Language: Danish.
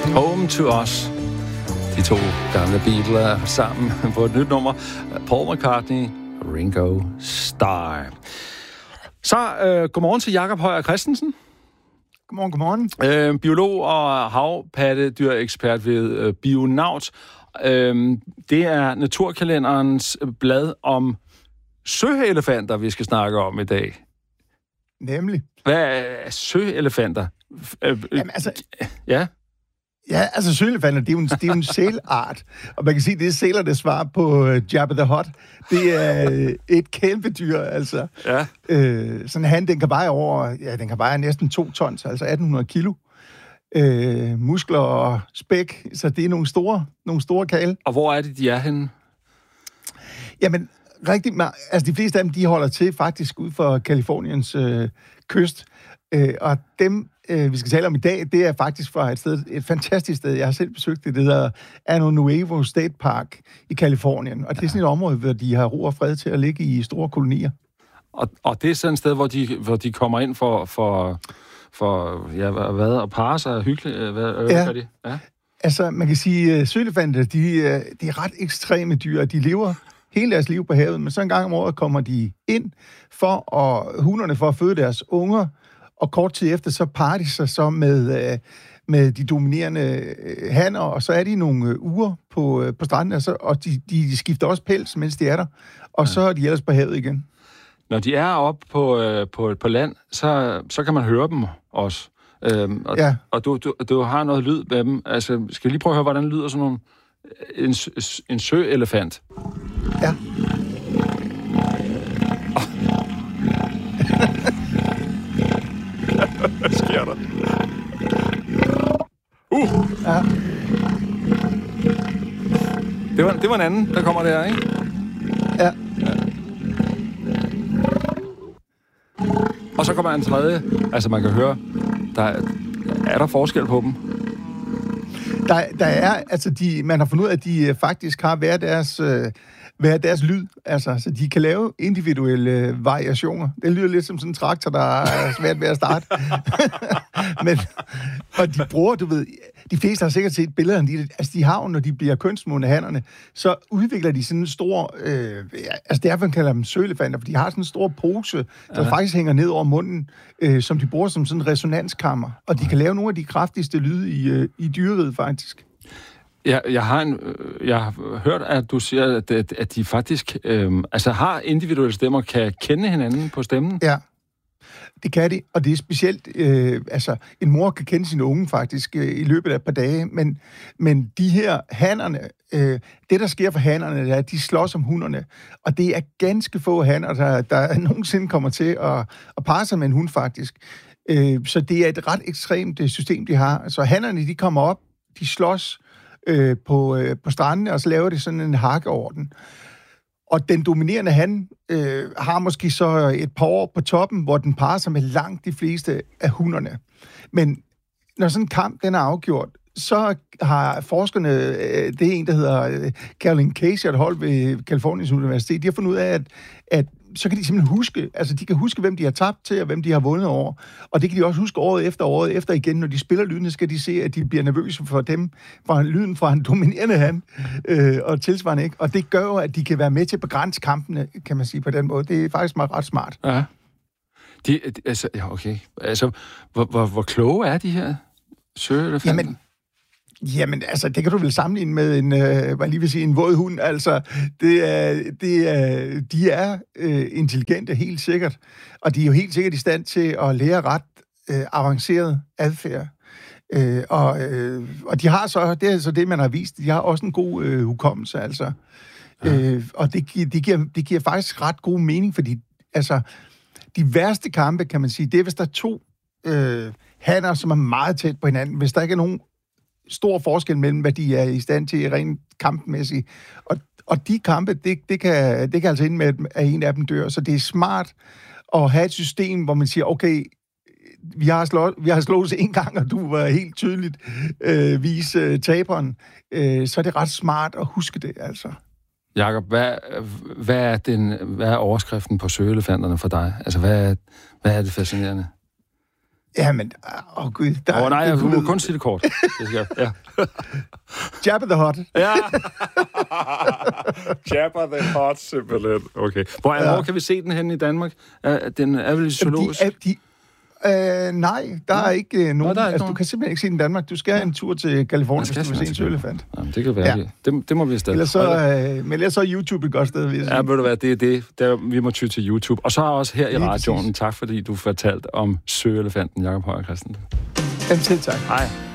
Home to Us. De to gamle Beatles sammen på et nyt nummer. Paul McCartney, Ringo Starr. Så godmorgen til Jakob Højer Christensen. Godmorgen. Biolog og havpattedyrekspert ved Bionaut. Det er Naturkalenderens blad om søelefanter, vi skal snakke om i dag. Nemlig. Hvad er søelefanter? Jamen, altså... Ja? Ja, altså søelefanter, det er jo en sælart. Og man kan sige, det er sæler, der svarer på Jabba the Hutt. Det er et kæmpedyr, altså. Ja. Sådan en han, den kan veje næsten 2 tons, altså 1800 kilo. Muskler og spæk, så det er nogle store kale. Og hvor er det, de er henne? Jamen, de fleste af dem, de holder til faktisk ud for Californiens kyst. Og dem, vi skal tale om i dag, det er faktisk fra et fantastisk sted. Jeg har selv besøgt det hedder Ano Nuevo State Park i Californien. Og det er sådan et område, hvor de har ro og fred til at ligge i store kolonier. Og det er sådan et sted, hvor de kommer ind for at parre sig hyggeligt? Hvad gør de? Ja. Altså, man kan sige, søelefanter, de er ret ekstreme dyr. De lever hele deres liv på havet, men så en gang om året kommer de ind hunerne for at føde deres unger, og kort tid efter, så parer de sig så med de dominerende hanner, og så er de nogle uger på stranden, og de skifter også pels, mens de er der, og så er de ellers på havet igen. Når de er oppe på land, så kan man høre dem også. Og du har noget lyd med dem. Altså, skal vi lige prøve at høre, hvordan lyder sådan en søelefant? Ja. Hvad sker der? Ja. Det var en anden, der kommer der, ikke? Ja. Og så kommer en tredje. Altså, man kan høre, er der forskel på dem? Der er, altså man har fundet ud af, at de faktisk har hver deres lyd, altså, så de kan lave individuelle variationer. Det lyder lidt som sådan en traktor, der er svært ved at starte. Og de bruger, de fleste har sikkert set billederne, de har jo, når de bliver kønsmodne hannerne, så udvikler de sådan en stor, derfor kalder dem søelefanter, for de har sådan en stor pose, der faktisk hænger ned over munden, som de bruger som sådan en resonanskammer, og de kan lave nogle af de kraftigste lyde i dyreriget, faktisk. Jeg har hørt, at du siger, at de faktisk har individuelle stemmer, kan kende hinanden på stemmen. Ja, det kan de, og det er specielt, en mor kan kende sine unge faktisk i løbet af et par dage, men de her hannerne, det der sker for hannerne, det er, at de slås om hunderne, og det er ganske få hanner, der nogensinde kommer til at parre sig med en hund faktisk. Så det er et ret ekstremt system, de har. Så hannerne, de kommer op, de slås på strandene, og så laver det sådan en hakkeorden. Og den dominerende han har måske så et par år på toppen, hvor den parer sig med langt de fleste af hunderne. Men når sådan en kamp den er afgjort, så har forskerne, det er en, der hedder Caroline Casey, et hold ved Californiens Universitet, de har fundet ud af, at så kan de simpelthen huske, altså de kan huske, hvem de har tabt til, og hvem de har vundet over. Og det kan de også huske året efter igen. Når de spiller lydene, skal de se, at de bliver nervøse for dem, for lyden fra en dominerende han, og tilsvarende ikke. Og det gør jo, at de kan være med til at begrænse kampene, kan man sige på den måde. Det er faktisk meget ret smart. Ja. Okay. Altså, hvor kloge er de her søelefanter? Jamen, altså, det kan du vel sammenligne med en våd hund. Altså, de er intelligente, helt sikkert. Og de er jo helt sikkert i stand til at lære ret avanceret adfærd. Og de har så, det er så det, man har vist, de har også en god hukommelse, altså. Ja. Og det giver faktisk ret god mening, fordi, altså, de værste kampe, kan man sige, det er, hvis der er 2 hanner, som er meget tæt på hinanden. Hvis der ikke er nogen stor forskel mellem, hvad de er i stand til rent kampmæssigt. Og de kampe, det kan altså ende med, at en af dem dør. Så det er smart at have et system, hvor man siger, okay, vi har slået en gang, og du var helt tydeligt vise taberen. Så er det ret smart at huske det, altså. Jakob, hvad er overskriften på søelefanterne for dig? Altså, hvad er det fascinerende? Jamen, gud. Nej, jeg må kun sige det kort. Ja. Jabba the Hutt. Ja. Jabba the Hutt, simpelthen. Okay. Hvor kan vi se den henne i Danmark? Den er vel zoologisk? Nej, der er ikke nogen. Du kan simpelthen ikke se den i Danmark. Du skal have en tur til Californien, hvis du vil se en søelefant. Jamen, det kan være. Ja. Det må vi stadig. Men ellers så er YouTube et godt sted, vil jeg sige. Ja, ved du hvad, det er det. Vi må ty til YouTube. Og så også her i radioen. Tak fordi du fortalte om søelefanten, Jakob Høyer Christensen. Jamen, selv tak. Hej.